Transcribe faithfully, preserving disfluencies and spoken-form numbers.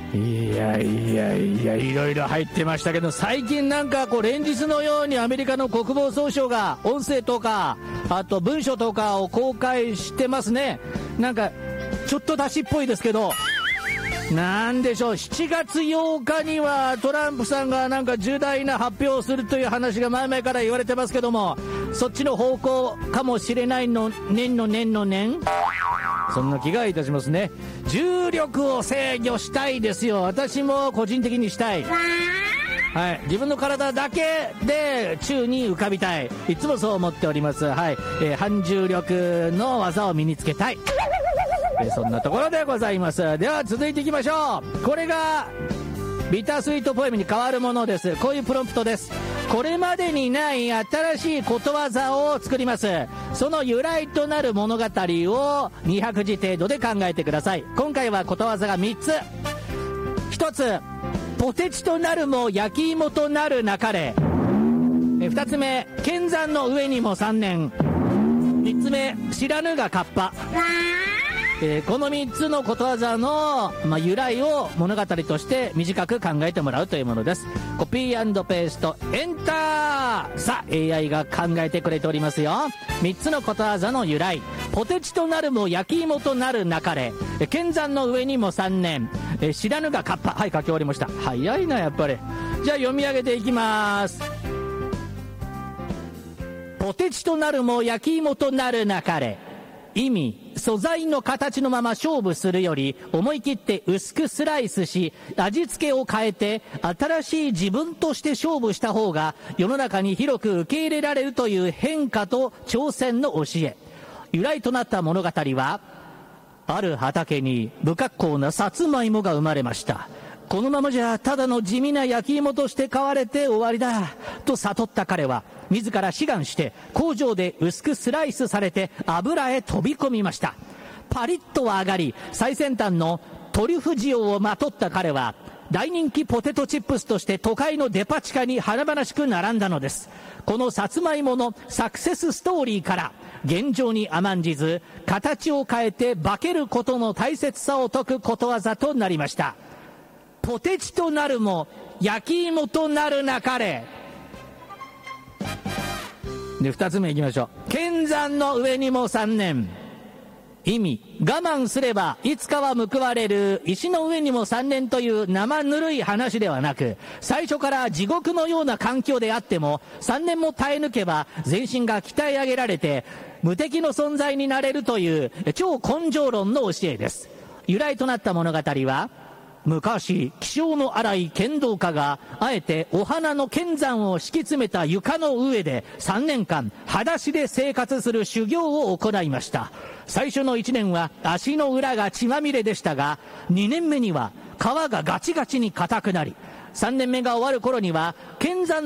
いやいやいや、いろいろ入ってましたけど、最近なんかこう連日のようにアメリカの国防総省が音声とかあと文書とかを公開してますね。なんかちょっと出しっぽいですけど、なんでしょう、しちがつようかにはトランプさんがなんか重大な発表をするという話が前々から言われてますけども、そっちの方向かもしれないの年の年の年、そんな気がいたしますね。重力を制御したいですよ。私も個人的にしたい。はい、自分の体だけで宙に浮かびたい。いつもそう思っております。はい、えー、反重力の技を身につけたい。えー、そんなところでございます。では続いていきましょう。これがビタースイートポエムに変わるものです。こういうプロンプトです。これまでにない新しいことわざを作ります。その由来となる物語をにひゃくじ程度で考えてください。今回はことわざがみっつ。ひとつ、ポテチとなるも焼き芋となるなかれ。ふたつめ、剣山の上にもさんねん。みっつめ、知らぬがカッパ。えー、このみっつのことわざの、まあ、由来を物語として短く考えてもらうというものです。コピー&ペーストエンター。さあ エーアイ が考えてくれておりますよ。みっつのことわざの由来。ポテチとなるも焼き芋となるなかれ。剣山の上にもさんねん。えー、知らぬがカッパ。はい、書き終わりました。早いなやっぱり。じゃあ読み上げていきます。ポテチとなるも焼き芋となるなかれ。意味、素材の形のまま勝負するより思い切って薄くスライスし味付けを変えて新しい自分として勝負した方が世の中に広く受け入れられるという変化と挑戦の教え。由来となった物語は、ある畑に不格好なさつまいもが生まれました。このままじゃただの地味な焼き芋として買われて終わりだと悟った彼は自ら志願して工場で薄くスライスされて油へ飛び込みました。パリッとは上がり最先端のトリュフ塩をまとった彼は大人気ポテトチップスとして都会のデパ地下に華々しく並んだのです。このさつまいものサクセスストーリーから現状に甘んじず形を変えて化けることの大切さを説くことわざとなりました。ポテチとなるも焼き芋となるなかれ。でふたつめいきましょう。剣山の上にもさんねん。意味、我慢すればいつかは報われる。石の上にもさんねんという生ぬるい話ではなく、最初から地獄のような環境であってもさんねんも耐え抜けば全身が鍛え上げられて無敵の存在になれるという超根性論の教えです。由来となった物語は、昔気性の荒い剣道家があえてお花の剣山を敷き詰めた床の上でさんねんかん裸足で生活する修行を行いました。最初のいちねんは足の裏が血まみれでしたが、にねんめには皮がガチガチに硬くなり、さんねんめが終わる頃には剣山